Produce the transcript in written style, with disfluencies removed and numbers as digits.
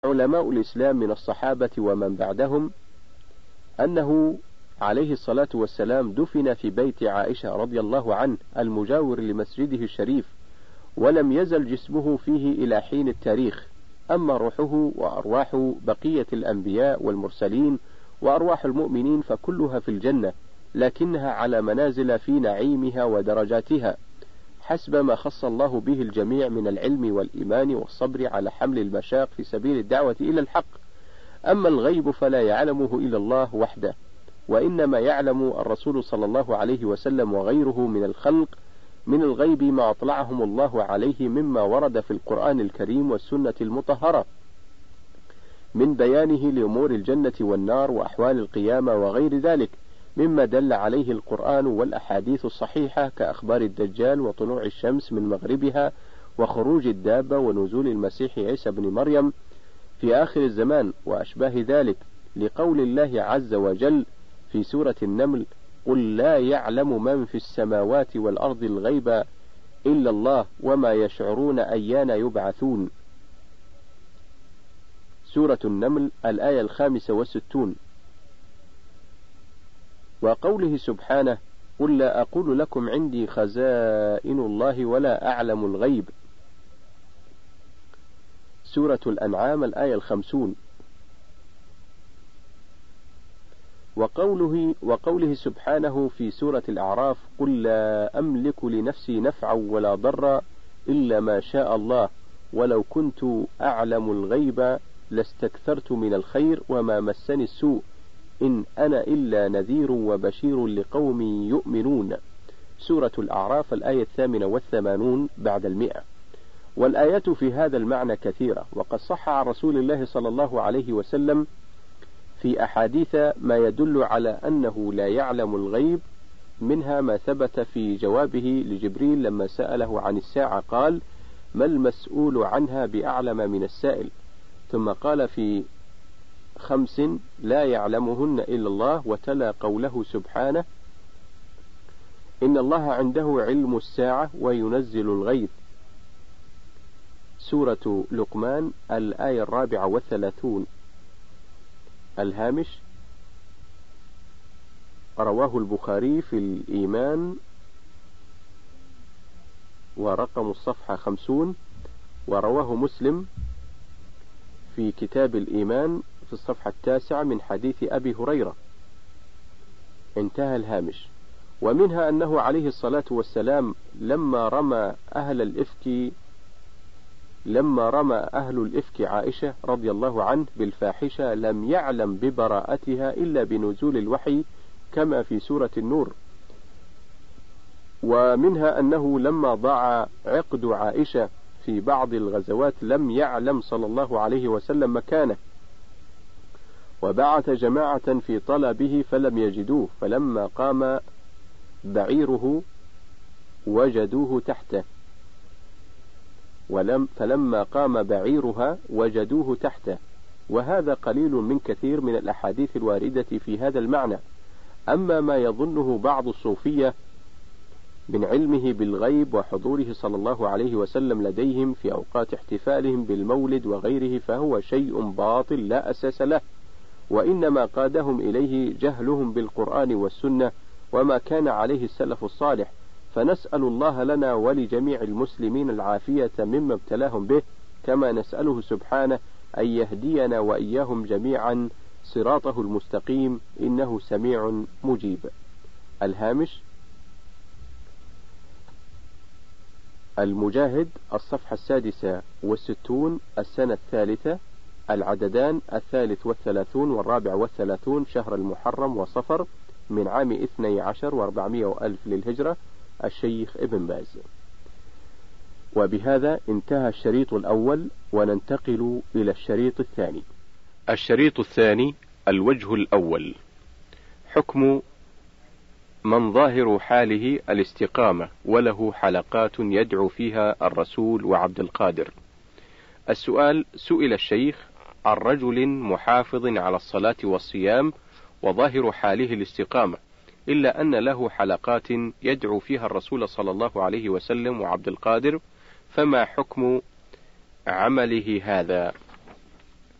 علماء الإسلام من الصحابة ومن بعدهم أنه عليه الصلاة والسلام دفن في بيت عائشة رضي الله عنه المجاور لمسجده الشريف، ولم يزل جسمه فيه إلى حين التاريخ. أما روحه وأرواح بقية الأنبياء والمرسلين وأرواح المؤمنين فكلها في الجنة، لكنها على منازل في نعيمها ودرجاتها حسب ما خص الله به الجميع من العلم والإيمان والصبر على حمل المشاق في سبيل الدعوة إلى الحق. أما الغيب فلا يعلمه إلا الله وحده، وإنما يعلم الرسول صلى الله عليه وسلم وغيره من الخلق من الغيب ما أطلعهم الله عليه مما ورد في القرآن الكريم والسنة المطهرة من بيانه لأمور الجنة والنار وأحوال القيامة وغير ذلك مما دل عليه القرآن والأحاديث الصحيحة كأخبار الدجال وطلوع الشمس من مغربها وخروج الدابة ونزول المسيح عيسى بن مريم في آخر الزمان وأشباه ذلك، لقول الله عز وجل في سورة النمل: قل لا يعلم من في السماوات والأرض الغيب إلا الله وما يشعرون أيان يبعثون. سورة النمل الآية 65. وقوله سبحانه: قل لا أقول لكم عندي خزائن الله ولا أعلم الغيب. سورة الأنعام الآية 50. وقوله سبحانه في سورة الأعراف: قل لا أملك لنفسي نفعا ولا ضرا إلا ما شاء الله ولو كنت أعلم الغيب لاستكثرت من الخير وما مسني السوء إن أنا إلا نذير وبشير لقوم يؤمنون. سورة الأعراف الآية 88 بعد 100. والآيات في هذا المعنى كثيرة، وقد صح عن رسول الله صلى الله عليه وسلم في أحاديث ما يدل على أنه لا يعلم الغيب، منها ما ثبت في جوابه لجبريل لما سأله عن الساعة قال: ما المسؤول عنها بأعلم من السائل. ثم قال في 5 لا يعلمهن إلا الله، وتلا قوله سبحانه: إن الله عنده علم الساعة وينزل الغيث. سورة لقمان الآية 34. الهامش: رواه البخاري في الإيمان ورقم الصفحة 50، ورواه مسلم في كتاب الإيمان في الصفحة 9 من حديث أبي هريرة. انتهى الهامش. ومنها أنه عليه الصلاة والسلام لما رمى أهل الإفك عائشة رضي الله عنه بالفاحشة لم يعلم ببراءتها إلا بنزول الوحي كما في سورة النور. ومنها أنه لما ضاع عقد عائشة في بعض الغزوات لم يعلم صلى الله عليه وسلم مكانه، وبعث جماعة في طلبه فلم يجدوه، فلما قام بعيره وجدوه تحته فلما قام بعيرها وجدوه تحته. وهذا قليل من كثير من الأحاديث الواردة في هذا المعنى. أما ما يظنه بعض الصوفية من علمه بالغيب وحضوره صلى الله عليه وسلم لديهم في أوقات احتفالهم بالمولد وغيره فهو شيء باطل لا أساس له، وإنما قادهم إليه جهلهم بالقرآن والسنة وما كان عليه السلف الصالح. فنسأل الله لنا ولجميع المسلمين العافية مما ابتلاهم به، كما نسأله سبحانه أن يهدينا وإياهم جميعا صراطه المستقيم إنه سميع مجيب. الهامش: المجاهد الصفحة 66 السنة 3 العددان 33 و34 شهر المحرم وصفر من عام 12 و400 ألف للهجرة الشيخ ابن باز. وبهذا انتهى الشريط الأول، وننتقل إلى الشريط الثاني. الشريط الثاني: الوجه الأول، حكم من ظاهر حاله الاستقامة وله حلقات يدعو فيها الرسول وعبد القادر. السؤال: سئل الشيخ عن رجل محافظ على الصلاة والصيام وظاهر حاله الاستقامة، إلا أن له حلقات يدعو فيها الرسول صلى الله عليه وسلم وعبد القادر، فما حكم عمله هذا؟